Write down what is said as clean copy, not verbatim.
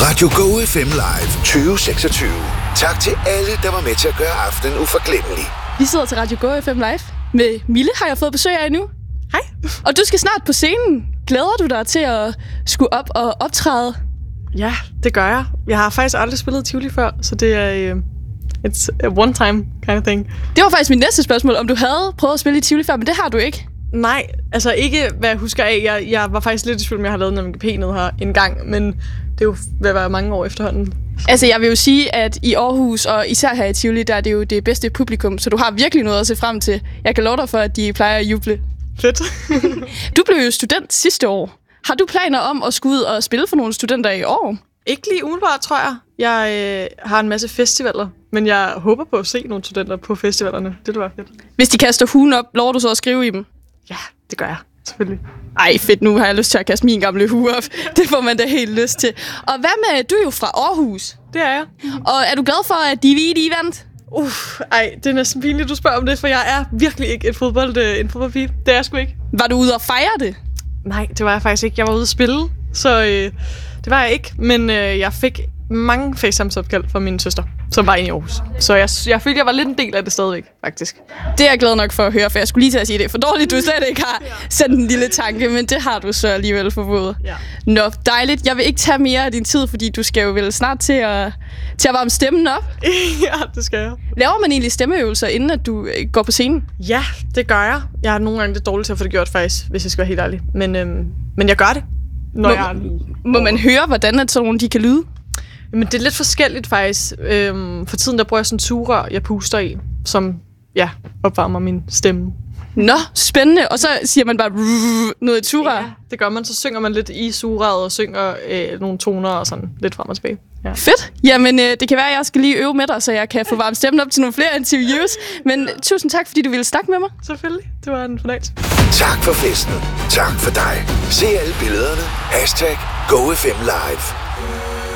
Radio Go FM Live 2026. Tak til alle, der var med til at gøre aftenen uforglemmelig. Vi sidder til Radio Go FM Live. Med Mille har jeg fået besøg af nu. Hej. Og du skal snart på scenen. Glæder du dig til at skulle op og optræde? Ja, det gør jeg. Jeg har faktisk aldrig spillet Tivoli før, så det er it's a one-time kind of thing. Det var faktisk mit næste spørgsmål, om du havde prøvet at spille i Tivoli før, men det har du ikke. Nej, altså ikke, hvad jeg husker af. Jeg var faktisk lidt i tvivl, om jeg har lavet en MGP ned her en gang, men det er jo ved at være mange år efterhånden. Altså, jeg vil jo sige, at i Aarhus, og især her i Tivoli, der er det jo det bedste publikum, så du har virkelig noget at se frem til. Jeg kan love dig for, at de plejer at juble. Fedt. Du blev jo student sidste år. Har du planer om at skulle ud og spille for nogle studenter i år? Ikke lige umiddelbart, tror jeg. Jeg har en masse festivaler, men jeg håber på at se nogle studenter på festivalerne. Det ville være fedt. Hvis de kaster hugen op, lover du så at skrive i dem? Ja, det gør jeg. Selvfølgelig. Ej, fedt, nu har jeg lyst til at kaste min gamle hue op. Det får man da helt lyst til. Og hvad med, du er jo fra Aarhus. Det er jeg. Og er du glad for, at de vandt? Det er næsten pinligt, du spørger om det, for jeg er virkelig ikke en fodboldpige. Det er jeg sgu ikke. Var du ude at fejre det? Nej, det var jeg faktisk ikke. Jeg var ude at spille, så det var jeg ikke. Men jeg fik mange FaceTime-opkald fra min søster, som var inde i Aarhus. Så jeg følte, jeg var lidt en del af det stadigvæk, faktisk. Det er jeg glad nok for at høre, for jeg skulle lige til at sige det. For dårligt, du slet ikke har sendt en lille tanke, men det har du så alligevel forbudt. Ja. Nå, dejligt. Jeg vil ikke tage mere af din tid, fordi du skal jo vel snart til at varme stemmen op. Ja, det skal jeg. Laver man egentlig stemmeøvelser, inden at du går på scenen? Ja, det gør jeg. Jeg er nogle gange lidt dårlig til at få det gjort, faktisk, hvis jeg skal være helt ærlig. Men jeg gør det, når Må man høre, hvordan at sådan nogle de kan lyde? Men det er lidt forskelligt, faktisk. For tiden, der bruger jeg sådan en sugerør, jeg puster i, som opvarmer min stemme. Nå, spændende. Og så siger man bare noget i et sugerør? Ja, det gør man. Så synger man lidt i sugerøret og synger nogle toner og sådan lidt frem og tilbage. Ja. Fedt. Jamen, det kan være, at jeg skal lige øve med dig, så jeg kan få varmet stemmen op til nogle flere interviews. Men tusind tak, fordi du ville snakke med mig. Selvfølgelig. Det var en fornøjelse. Tak for festen. Tak for dig. Se alle billederne. #GoFM Live.